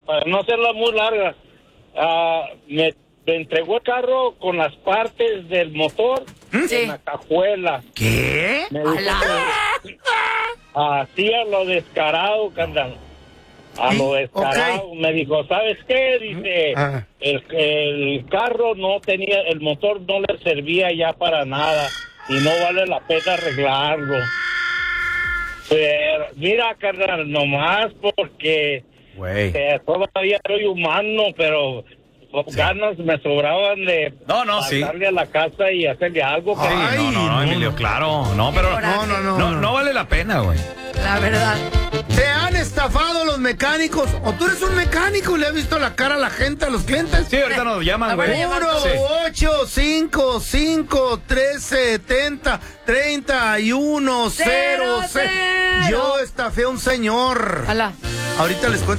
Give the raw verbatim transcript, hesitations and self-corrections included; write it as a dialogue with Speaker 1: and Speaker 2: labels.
Speaker 1: para no hacerla muy larga, uh, me, me entregó el carro con las partes del motor
Speaker 2: sí.
Speaker 1: en la cajuela.
Speaker 3: ¿Qué?
Speaker 1: Me dijo que así a lo descarado, carnal. A lo descarado. Okay. Me dijo, ¿sabes qué? Dice, uh-huh. el, el carro no tenía, el motor no le servía ya para nada y no vale la pena arreglarlo. Pero, mira, carnal, nomás porque eh, todavía soy humano, pero sí. ganas me sobraban de
Speaker 3: no, no,
Speaker 1: pasarle
Speaker 3: sí.
Speaker 1: a la casa y hacerle algo.
Speaker 3: Sí, no, no, no, Emilio, claro. No, pero
Speaker 2: no, no, no,
Speaker 3: no, no vale la pena, güey.
Speaker 2: La verdad.
Speaker 4: ¿Te han estafado los mecánicos? ¿O tú eres un mecánico y le has visto la cara a la gente, a los clientes?
Speaker 3: Sí, ahorita nos llaman, güey.
Speaker 4: uno, ocho, cinco, cinco, tres, setenta, treinta y uno, cero, cero. Yo estafé a un señor.
Speaker 2: Hola.
Speaker 4: Ahorita les cuento.